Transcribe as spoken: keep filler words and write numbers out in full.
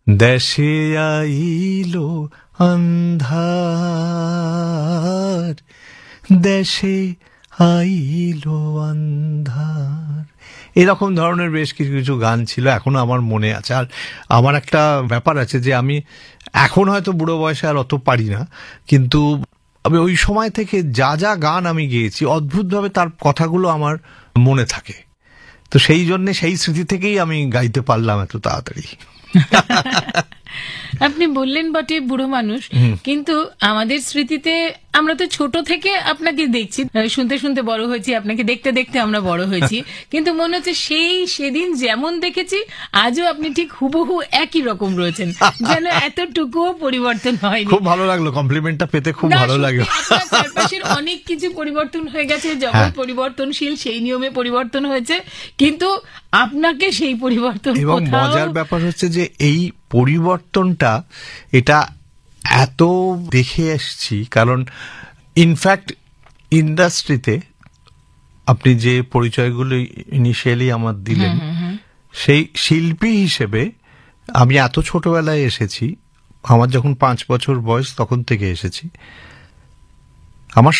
দেশে আইলো আন্ধার, দেশে আইলো আন্ধার, এরকম ধরনের বেশ কিছু কিছু গান ছিল, এখনো আমার মনে আছে। আর আমার একটা ব্যাপার আছে যে আমি এখন হয়তো বুড়ো বয়সে আর অত পারি না, কিন্তু আমি ওই সময় থেকে যা যা গান আমি গেয়েছি অদ্ভুতভাবে তার কথাগুলো আমার মনে থাকে। তো সেই জন্য সেই স্মৃতি থেকেই আমি গাইতে পারলাম এত তাড়াতাড়ি। আপনি বললেন বটে বুড়ো মানুষ, কিন্তু আমাদের স্মৃতিতে আমরা তো ছোট থেকে আপনাকে দেখছি, শুনতে শুনতে বড় হয়েছি, আপনাকে দেখতে দেখতে আমরা বড় হয়েছি, কিন্তু মনে হচ্ছে সেই সেদিন যেমন দেখেছি আজও আপনি ঠিক হুবহু একই রকম রয়েছেন, যেন এতটুকুও পরিবর্তন হয়নি। খুব ভালো লাগলো, কমপ্লিমেন্টটা পেতে খুব ভালো লাগলো। আপনার চারপাশের অনেক কিছু পরিবর্তন হয়ে গেছে, জগৎ পরিবর্তনশীল, সেই নিয়মে পরিবর্তন হয়েছে, কিন্তু আপনাকে সেই পরিবর্তন। এবং মজার ব্যাপার হচ্ছে যে এই পরিবর্তনটা এটা এত দেখে এসছি, কারণ ইনফ্যাক্ট ইন্ডাস্ট্রিতে আপনি যে পরিচয়গুলো ইনিশিয়ালি আমার দিলেন, সেই শিল্পী হিসেবে আমি এত ছোটবেলায় এসেছি, আমার যখন পাঁচ বছর বয়স তখন থেকে এসেছি। আমার